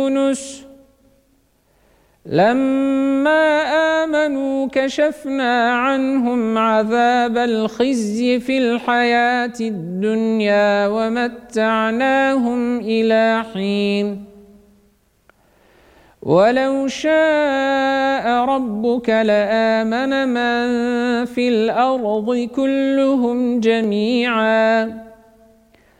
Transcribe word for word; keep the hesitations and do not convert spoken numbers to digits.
يونس لما آمنوا كشفنا عنهم عذاب الخزي في الحياة الدنيا ومتعناهم إلى حين ولو شاء ربك لآمن من في الأرض كلهم جميعا